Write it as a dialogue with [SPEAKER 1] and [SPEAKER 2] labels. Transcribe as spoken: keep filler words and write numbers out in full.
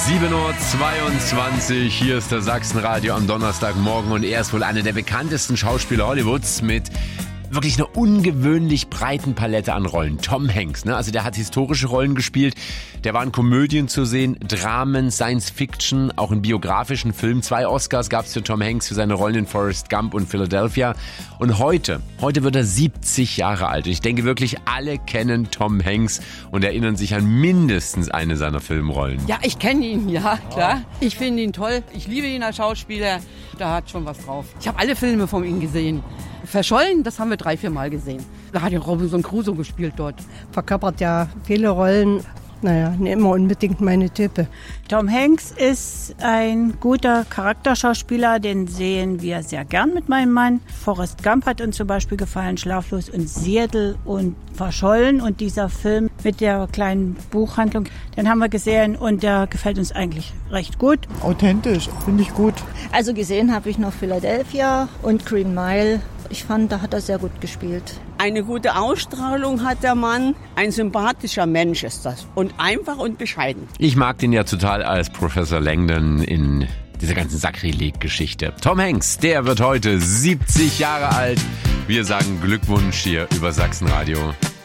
[SPEAKER 1] sieben Uhr zweiundzwanzig, hier ist der Sachsenradio am Donnerstagmorgen und er ist wohl einer der bekanntesten Schauspieler Hollywoods mit wirklich einer ungewöhnlich breiten Palette an Rollen. Tom Hanks, ne? Also der hat historische Rollen gespielt, der war in Komödien zu sehen, Dramen, Science Fiction, auch in biografischen Filmen. Zwei Oscars gab es für Tom Hanks für seine Rollen in Forrest Gump und Philadelphia. Und heute, heute wird er siebzig Jahre alt. Und ich denke wirklich, alle kennen Tom Hanks und erinnern sich an mindestens eine seiner Filmrollen.
[SPEAKER 2] Ja, ich kenne ihn, ja, klar. Ich finde ihn toll. Ich liebe ihn als Schauspieler. Da hat schon was drauf. Ich habe alle Filme von ihm gesehen. Verschollen, das haben wir drei, vier Mal gesehen. Da hat ja Robinson Crusoe gespielt dort.
[SPEAKER 3] Verkörpert ja viele Rollen. Naja, nicht immer unbedingt meine Type.
[SPEAKER 4] Tom Hanks ist ein guter Charakterschauspieler, den sehen wir sehr gern mit meinem Mann. Forrest Gump hat uns zum Beispiel gefallen, Schlaflos in Seattle und Verschollen. Und dieser Film mit der kleinen Buchhandlung, den haben wir gesehen und der gefällt uns eigentlich recht gut.
[SPEAKER 5] Authentisch, finde ich gut.
[SPEAKER 6] Also gesehen habe ich noch Philadelphia und Green Mile. Ich fand, da hat er sehr gut gespielt.
[SPEAKER 2] Eine gute Ausstrahlung hat der Mann. Ein sympathischer Mensch ist das. Und einfach und bescheiden.
[SPEAKER 1] Ich mag den ja total als Professor Langdon in dieser ganzen Sakrileg-Geschichte. Tom Hanks, der wird heute siebzig Jahre alt. Wir sagen Glückwunsch hier über Sachsenradio.